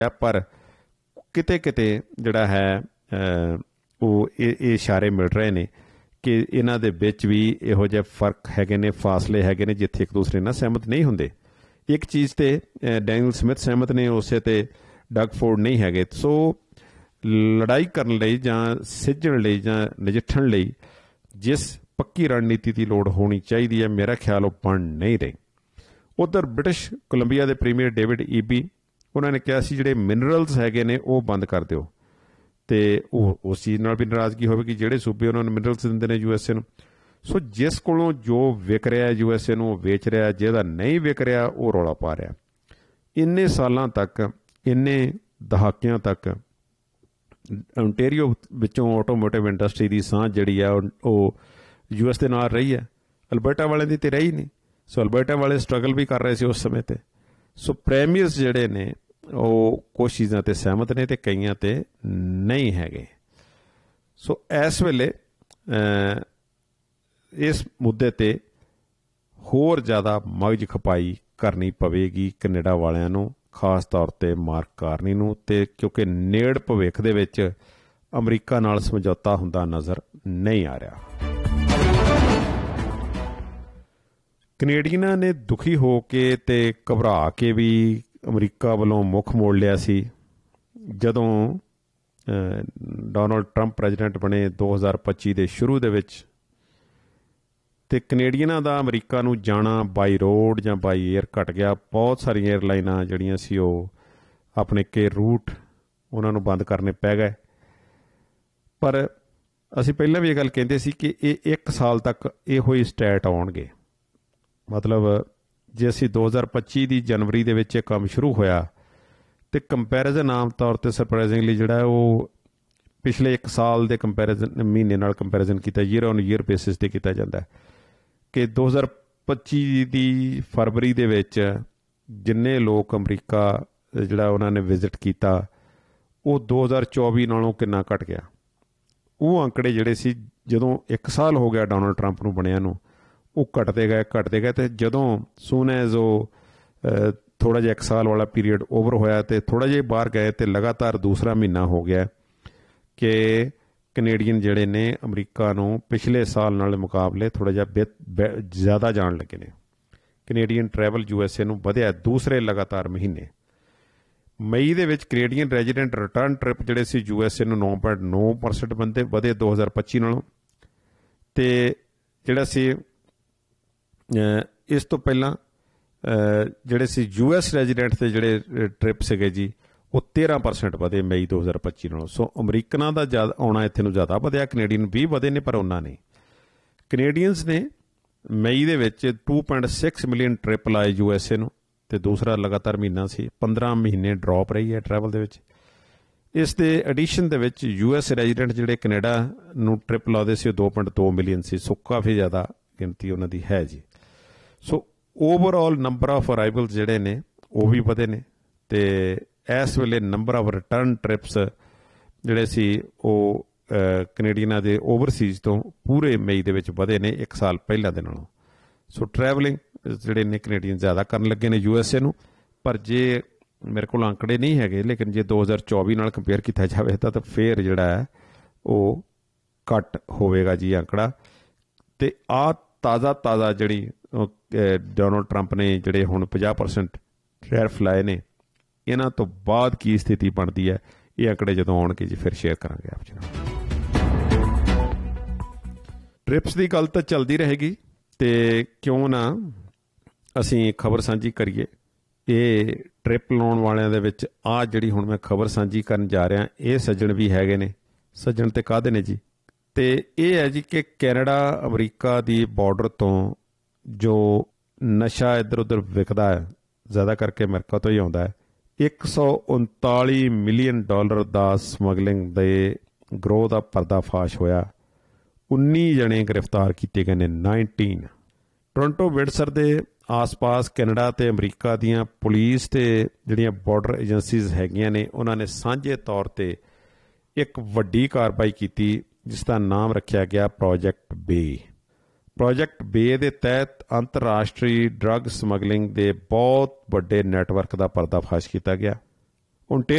पर किते किते जिहड़ा है वो ये इशारे मिल रहे ने कि इन्हां दे विच भी इहो जिहे फर्क हैगे ने, फासले हैगे ने जिथे एक दूसरे नाल सहमत नहीं हुंदे। एक चीज़ ते डैनियल स्मिथ सहमत ने, उसे ते डग फोर्ड नहीं हैगे। सो लड़ाई करन लई जां सिੱਝਣ ਲਈ जां नजिठण ਲਈ जिस पक्की रणनीति की लोड़ होनी चाहिए है, मेरा ख्याल वो बन नहीं रही। उधर ब्रिटिश कोलंबिया के प्रीमियर डेविड ईबी उन्होंने कहा सी जिहड़े मिनरल्स हैगे ने वो बंद कर दिओ, तो उस चीज़ नाल भी नाराज़गी होवेगी जिहड़े सूबे उन्होंने मिनरल्स दिंदे ने यूएसए नूं। सो जिस कोलों जो विक रहा है यूएसए नूं वेच रहा, जिहदा नहीं विक रहा वो रौला पा रहा। इन्ने सालां तक, इन्ने दहाकियां तक ओंटेरियो विचों ऑटोमोटिव इंडस्ट्री की सांझ जिहड़ी है वो यूएस के नाल रही है, अल्बर्टा वाले की तो रही नहीं। सो अल्बर्टा वाले स्ट्रगल भी कर रहे थे उस समय ते। सो प्रेमियर्स जिहड़े ने वो कुछ चीज़ां ते सहमत ने ते कईयां ते नहीं हैगे। सो इस वेले इस मुद्दे ते होर ज़्यादा मगज खपाई करनी पवेगी कनेडा वालियां नूं, खास तौर पर मार्क कार्नी नूं, ते क्योंकि नेड़ भविख दे विच अमरीका नाल समझौता हुंदा नज़र नहीं आ रहा। कनेडियनां ने दुखी हो के ते घबरा के भी अमरीका वालों मुख मोड़ लिया सी जदों डोनाल्ड ट्रंप प्रेजिडेंट बने 2025 के शुरू दे विच, ते कनेडियनां दा अमरीका नूं जाना बाई रोड जां बाई एयर घट गया। बहुत सारियां एयरलाइनां जिहड़ियां सी ओह अपने के रूट उन्हां नूं बंद करने पै गए। पर असीं पहिलां भी ये गल कहिंदे सी कि ये 1 साल तक इहो ही स्टैट आउणगे। मतलब जे असीं 2025 की जनवरी दे विच काम शुरू होया तो कंपैरिजन आम तौर पर सरप्राइजिंगली जिहड़ा वो पिछले 1 साल के कंपैरिजन महीने नाल कंपैरिजन किया ईयर ऑन ईयर बेसिस ते किया जाता है कि 2025 की फरवरी दे विच जिन्ने लोग अमरीका जिहड़ा उन्होंने विजिट किया वो 2024 नालों कितना घट गया। वो आंकड़े जिहड़े सी जदों 1 साल हो गया डोनाल्ड ट्रंप नूं बणिया नूं वो घटते गए तो जदों सून एज वो थोड़ा जिहा 1 साल वाला पीरीयड ओवर होया तो थोड़ा जिहा बाहर गए तो लगातार दूसरा महीना हो गया कि कनेडियन जिहड़े ने अमरीका नूं पिछले साल नाल मुकाबले थोड़ा जिहा ज़्यादा जाण लगे ने। कनेडियन ट्रैवल यूएसए नूं वधिया दूसरे लगातार महीने। मई दे विच कनेडियन रेजिडेंट रिटर्न ट्रिप जिहड़े सी यूएसए नूं 9.9% बंदे वधे 2025 नालों, ते जिहड़ा सी इस तो पहला जिहड़े सी यूएस रेजिडेंट के जिहड़े ट्रिप सीगे जी वो 13% वधे मई 2025 नालों। सो अमरीकनां दा ज़्यादा आउणा इत्थे नूं ज़्यादा वधिया, कनेडियन भी वधे ने पर उन्ना नहीं। कनेडियंस ने मई दे विच 2.6 मिलियन ट्रिप लाए यूएसए नूं ते दूसरा लगातार महीना सी। 15 महीने ड्रॉप रही है ट्रैवल दे विच। इस दे एडिशन दे विच यूएस रेजिडेंट जिहड़े कनेडा नूं ट्रिप लाउंदे सी 2.2 मिलियन सी। सो काफ़ी ज़्यादा गिनती उन्हां दी है जी। So overall number of arrivals जिहड़े ने वो भी वधे ने ते इस वेले नंबर ऑफ रिटर्न ट्रिप्स जिहड़े सी वो कनेडियनां दे ओवरसीज़ तो पूरे मई दे विच वधे ने 1 साल पहलां दे नालों। सो ट्रैवलिंग जिहड़े ने कनेडियन ज़्यादा करन लगे ने यूएसए नूं। पर जे मेरे कोल आंकड़े नहीं हैगे, लेकिन जे 2024 नाल कंपेयर किया जाए तो फिर जिहड़ा है वो घट होवेगा जी आंकड़ा। ते आ ताज़ा जिहड़ी डोनाल्ड ट्रंप ने जिहड़े हुण 50% टैरिफ लाए ने, इन्हां तो बाद की स्थिति बनती है ये आंकड़े जदों आउणगे जी फिर शेयर करांगे आप जी नाल। ट्रिप्स की गल तो चलती रहेगी तो क्यों ना असीं खबर साझी करिए। ये ट्रिप लाउण वालियां दे विच आ जिहड़ी हुण मैं खबर साझी करन जा रहा ये सज्जण भी हैगे ने। सज्जण ते काहदे ने जी? तो ये है जी कि कैनेडा अमरीका की बॉर्डर तो जो नशा इधर उधर विकदा है ज़्यादा करके अमरीका तो ही आता है। 139 मिलियन डॉलर का समगलिंग के ग्रोह का पर्दाफाश होया। 19 जने गिरफ्तार किए गए ने। 19 टोरंटो विंडसर के आस पास कैनेडा ते अमरीका दियां पुलिस ते जिहड़ियां बॉर्डर एजेंसीज हैगियां ने उन्होंने सांझे तौर पर एक वड्डी कार्रवाई की जिसका नाम रखा गया प्रोजैक्ट बे। प्रोजैक्ट बे के तहत अंतरराष्ट्रीय ड्रग समगलिंग के बहुत बड़े नैटवर्क का पर्दाफाश किया गया। ਹੁਣ